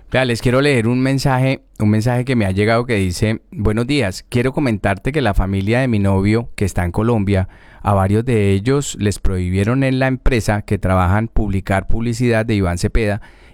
Vea, les quiero leer un mensaje que me ha llegado que dice: buenos días, quiero comentarte que la familia de mi novio, que está en Colombia, a varios de ellos les prohibieron en la empresa que trabajan publicar publicidad de Iván Cepeda